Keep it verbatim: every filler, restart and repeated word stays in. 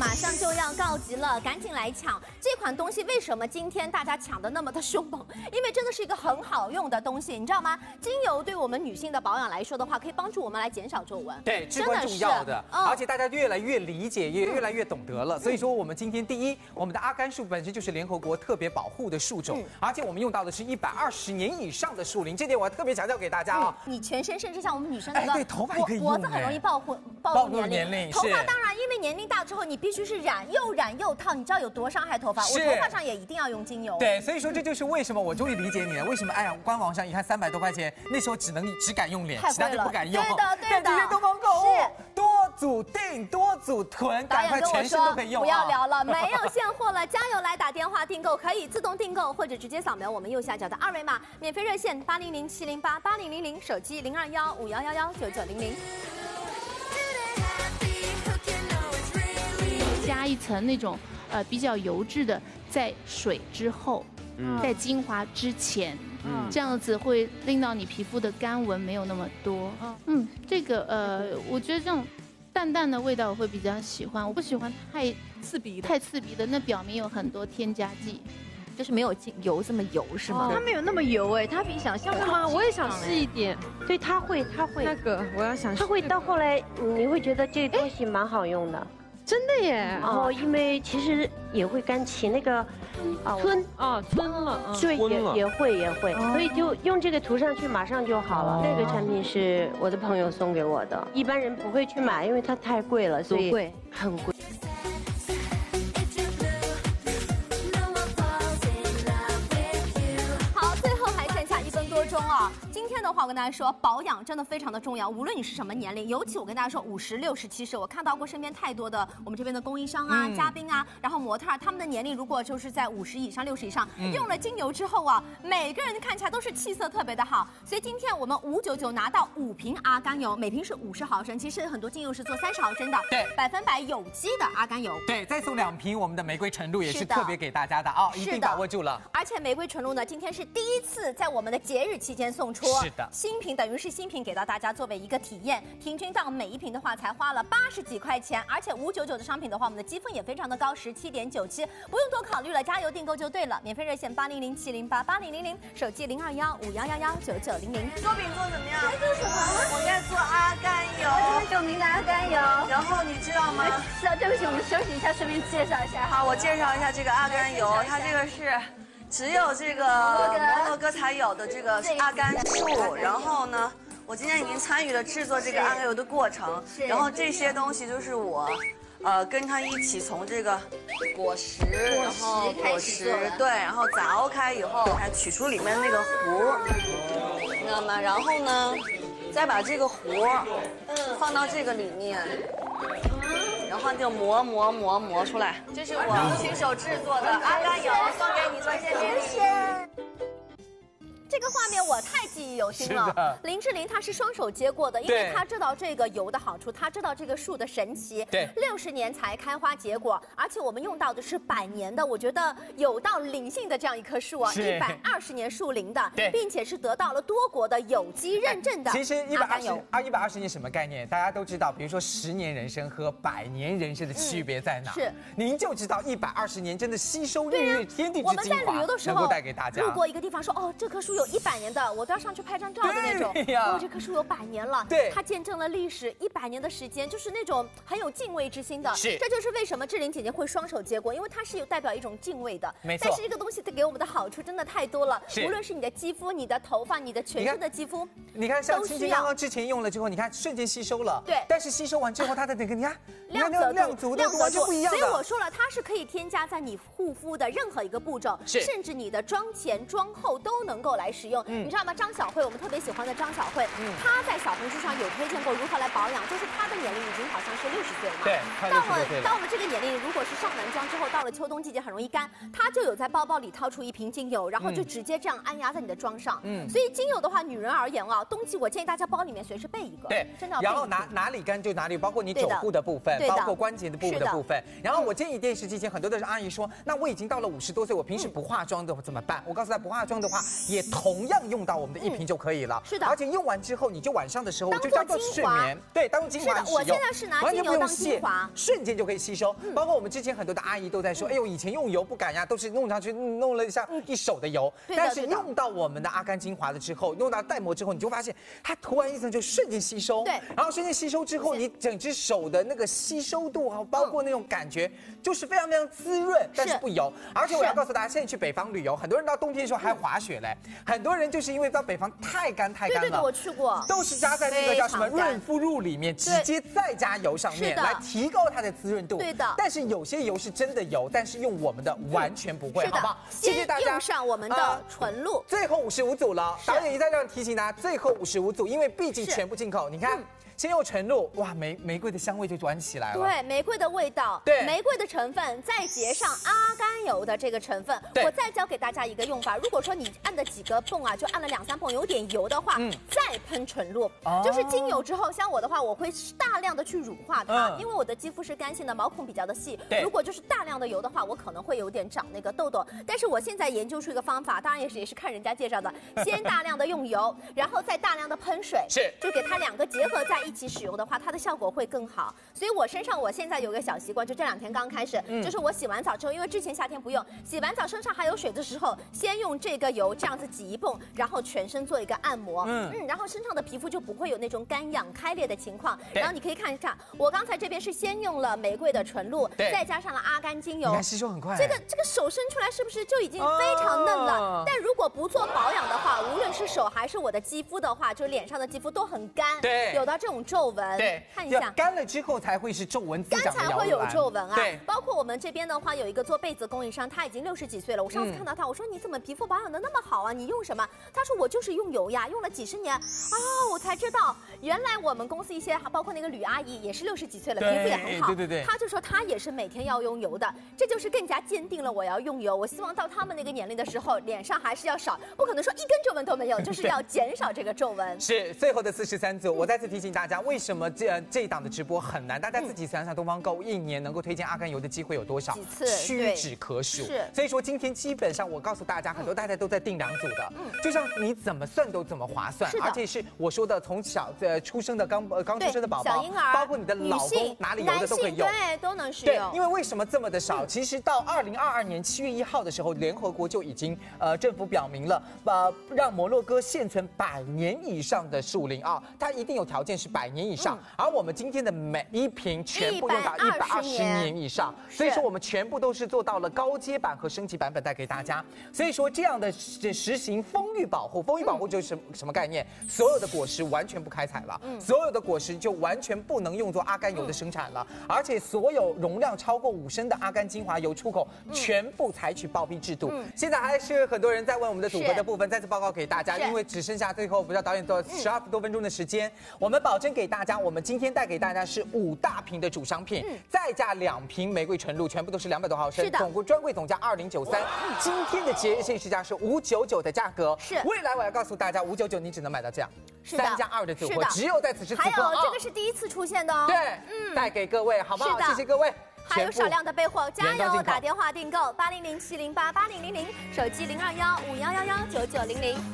马上就要告急了，赶紧来抢这款东西。为什么今天大家抢的那么的凶猛？因为真的是一个很好用的东西，你知道吗？精油对我们女性的保养来说的话，可以帮助我们来减少皱纹， 对，至关重要的。 嗯、 而且大家越来越理解，也越来越懂得了。嗯、所以说，我们今天第一，我们的阿甘树本身就是联合国特别保护的树种，嗯、而且我们用到的是一百二十年以上的树龄，这点我要特别强调给大家啊、哦嗯。你全身甚至像我们女生那个， 哎、对，头发也可以用， 脖子很容易暴露暴露年龄。 龄头发当然，因为年龄大之后，你必须是染，又染又烫，你知道有多伤害头发。我头发上也一定要用精油。 对，所以说这就是为什么我终于理解你了。为什么哎呀，官网上一看三百多块钱，那时候只能只敢用脸，其他就不敢用。 对的，对的。 但今天东方购物多组订多组囤，赶快全身都可以用、啊。 不要聊了，没有现货了，加油！来打电话订购，可以自动订购或者直接扫描我们右下角的二维码，免费热线八零零七零八八零零零，手机零二幺五幺幺幺九九零零。 加一层那种呃比较油质的，在水之后，嗯、在精华之前，嗯、这样子会令到你皮肤的干纹没有那么多。嗯，嗯这个呃，我觉得这种淡淡的味道我会比较喜欢，我不喜欢太刺鼻的， 太刺鼻的，那表面有很多添加剂。 就是没有油这么油是吗？ 它没有那么油哎，它比想象的吗？我也想试一点。 对，它会，它会。 那个我要想试。 它会到后来，你会觉得这个东西蛮好用的。 真的耶！ 然后因为其实也会干起那个啊皴啊皴了， 对也也会也会，所以就用这个涂上去马上就好了。那个产品是我的朋友送给我的，一般人不会去买，因为它太贵了，所以很贵。 中啊，今天的话我跟大家说，保养真的非常的重要，无论你是什么年龄，尤其我跟大家说，五十六十七十，我看到过身边太多的我们这边的供应商啊、嗯、嘉宾啊，然后模特儿，他们的年龄如果就是在五十以上、六十以上，嗯、用了精油之后啊，每个人看起来都是气色特别的好。所以今天我们五九九拿到五瓶阿甘油，每瓶是五十毫升，其实很多精油是做三十毫升的， 对， 百分百有机的阿甘油。 对，再送两瓶我们的玫瑰纯露，也是特别给大家的啊、哦，一定把握住了。 而且玫瑰纯露呢，今天是第一次在我们的节日期间送出， 是的， 新品等于是新品给到大家作为一个体验，平均到每一瓶的话才花了八十几块钱，而且五九九的商品的话，我们的积分也非常的高，十七点九七，不用多考虑了，加油订购就对了。免费热线八零零七零八八零零零，手机零二幺五幺幺幺九九零零。 做饼做怎么样？做什么？我在做阿甘油， 我是有名的阿甘油。 然后你知道吗？ 是啊，对不起，我们休息一下，顺便介绍一下。 好，我介绍一下这个阿甘油，它这个是。只有这个摩洛哥才有的这个阿甘树，然后呢，我今天已经参与了制作这个阿甘油的过程，然后这些东西就是我，呃，跟它一起从这个果实，然后果实对，然后凿开以后，才取出里面那个核，那么然后呢，再把这个核放到这个里面。然后就磨磨磨磨出来，这是我亲手制作的阿甘油，送给你做纪念品。 这个画面我太记忆犹新了。林志玲她是双手接过的，因为她知道这个油的好处，她知道这个树的神奇。 对， 六十年才开花结果，而且我们用到的是百年的，我觉得有到灵性的这样一棵树啊，一百二十年树龄的，并且是得到了多国的有机认证的。 其实一百二十啊，一百二十年什么概念？大家都知道，比如说十年人参和百年人参的区别在哪？ 嗯、是， 您就知道一百二十年真的吸收孕育天地之精华， 我们在旅游的时候带给大家。 路过一个地方说，哦，这棵树有一百年的，我都要上去拍张照的那种。哦，这棵树有百年了， 对， 它见证了历史一百年的时间，就是那种很有敬畏之心的。 是， 这就是为什么志玲姐姐会双手接过，因为它是有代表一种敬畏的。 没错。 但是这个东西它给我们的好处真的太多了，无论是你的肌肤、你的头发、你的全身的肌肤， 你看像青青刚刚之前用了之后，你看瞬间吸收了。 对。 但是吸收完之后，它的那个你看亮泽亮泽度完全不一样的。 所以我说了，它是可以添加在你护肤的任何一个步骤，甚至你的妆前、妆后都能够来使用。嗯，你知道吗？张小慧，我们特别喜欢的张小慧，嗯，她在小红书上有推荐过如何来保养，就是她的年龄已经好像是六十岁了嘛。 对， 到了到了这个年龄，如果是上男装之后，到了秋冬季节很容易干，她就有在包包里掏出一瓶精油，然后就直接这样按压在你的妆上。嗯，所以精油的话，女人而言啊，冬季我建议大家包里面随时备一个。 对， 真的。 然后哪哪里干就哪里，包括你肘部的部分，包括关节的部分的部分。然后我建议电视机前很多的阿姨说，那我已经到了五十多岁，我平时不化妆的怎么办？我告诉她，不化妆的话，也同同样用到我们的一瓶就可以了。 是的， 而且用完之后，你就晚上的时候就当当做睡眠，对，当做精华使用。 是的，我现在是拿精油当精华， 瞬间就可以吸收。包括我们之前很多的阿姨都在说，哎呦，以前用油不敢呀，都是弄上去弄了像一手的油。但是用到我们的阿甘精华了之后，用到带膜之后，你就发现它涂完一层就瞬间吸收。 对， 然后瞬间吸收之后，你整只手的那个吸收度啊，包括那种感觉，就是非常非常滋润，但是不油。而且我要告诉大家，现在去北方旅游，很多人到冬天的时候还滑雪嘞，很多人就是因为到北方太干太干了。 对对对，我去过， 都是加在那个叫什么润肤露里面，直接再加油上面来提高它的滋润度。 对的。 但是有些油是真的油，但是用我们的完全不会，好不好？谢谢大家。 用上我们的纯露。 最后五十五组了，导演一再这样提醒大家，最后五十五组，因为毕竟全部进口，你看。先用纯露，哇，玫玫瑰的香味就转起来了。 对，玫瑰的味道， 对， 玫瑰的成分，再结上阿甘油的这个成分。我再教给大家一个用法，如果说你按的几个泵啊，就按了两三泵，有点油的话，嗯，再喷纯露，哦、就是精油之后，像我的话，我会大量的去乳化它，嗯、因为我的肌肤是干性的，毛孔比较的细。如果就是大量的油的话，我可能会有点长那个痘痘。但是我现在研究出一个方法，当然也是也是看人家介绍的，先大量的用油，然后再大量的喷水， 是， 就给它两个结合在一起。一起使用的话，它的效果会更好。所以我身上我现在有个小习惯，就这两天刚开始，嗯、就是我洗完澡之后，因为之前夏天不用，洗完澡身上还有水的时候，先用这个油这样子挤一泵，然后全身做一个按摩，嗯嗯，然后身上的皮肤就不会有那种干痒开裂的情况。然后你可以看一下，我刚才这边是先用了玫瑰的纯露，再加上了阿甘精油， 你看吸收很快。 这个这个手伸出来是不是就已经非常嫩了？哦、但如果不做保养的话，无论是手还是我的肌肤的话，就脸上的肌肤都很干， 对， 有到这种皱纹。 对， 看一下， 干了之后才会是皱纹滋长的干才会有皱纹啊。 对， 包括我们这边的话，有一个做被子供应商，他已经六十几岁了。我上次看到他，我说你怎么皮肤保养的那么好啊？你用什么？他说我就是用油呀，用了几十年啊，我才知道原来我们公司一些，包括那个吕阿姨也是六十几岁了，皮肤也很好。 对对对， 他就说他也是每天要用油的，这就是更加坚定了我要用油。我希望到他们那个年龄的时候，脸上还是要少，不可能说一根皱纹都没有，就是要减少这个皱纹。 是最后的四十三组，我再次提醒大家，为什么这这一档的直播很难？大家自己想想，东方购物一年能够推荐阿甘油的机会有多少？ 几次？ 屈指可数。 是， 所以说今天基本上我告诉大家，很多大家都在订两组的，嗯，就像你怎么算都怎么划算，而且是我说的从小呃出生的刚呃刚出生的宝宝， 小婴儿， 包括你的老公哪里油的都可以用， 对，都能使用。 对，因为为什么这么的少？其实到二零二二年七月一号的时候，联合国就已经呃政府表明了，呃让摩洛哥现存百年以上的树林啊，它一定有条件是百年以上，而我们今天的每一瓶全部用到一百二十年以上，所以说我们全部都是做到了高阶版和升级版本带给大家。所以说这样的实行风雨保护，风雨保护就是什么什么概念？所有的果实完全不开采了，所有的果实就完全不能用作阿甘油的生产了，而且所有容量超过五升的阿甘精华油出口全部采取报批制度。现在还是很多人在问我们的组合的部分，再次报告给大家，因为只剩下最后不知道导演多十二多分钟的时间，我们保证给大家，我们今天带给大家是五大瓶的主商品，再加两瓶玫瑰纯露，全部都是两百多毫升，总共专柜总价二零九三，今天的节日限时价是五九九的价格。是，未来我要告诉大家，五九九你只能买到这样三加二的组合，只有在此时此刻。 还有这个是第一次出现的哦。 对，嗯，带给各位好不好？谢谢各位。 还有少量的备货，加油！打电话订购八零零七零八八零零零，手机零二幺五幺幺幺九九零零。